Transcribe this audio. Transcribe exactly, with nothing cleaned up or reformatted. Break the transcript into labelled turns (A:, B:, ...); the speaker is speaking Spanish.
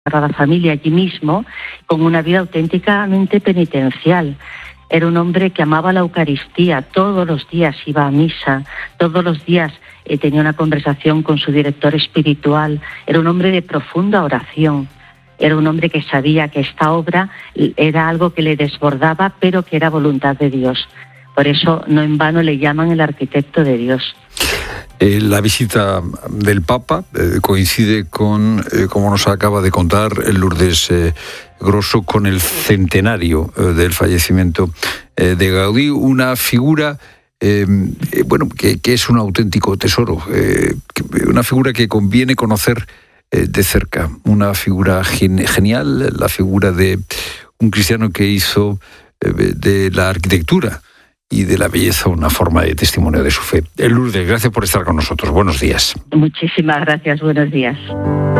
A: Sagrada Familia allí mismo, con una vida auténticamente penitencial. Era un hombre que amaba la Eucaristía, todos los días iba a misa, todos los días eh, tenía una conversación con su director espiritual, era un hombre de profunda oración, era un hombre que sabía que esta obra era algo que le desbordaba, pero que era voluntad de Dios. Por eso no en vano le llaman el arquitecto de Dios.
B: Eh, la visita del Papa eh, coincide con, eh, como nos acaba de contar Lourdes eh, Grosso, con el centenario eh, del fallecimiento eh, de Gaudí, una figura eh, eh, bueno, que, que es un auténtico tesoro, eh, que, una figura que conviene conocer eh, de cerca, una figura gen- genial, la figura de un cristiano que hizo eh, de la arquitectura y de la belleza una forma de testimonio de su fe. Lourdes, gracias por estar con nosotros. Buenos días.
A: Muchísimas gracias. Buenos días.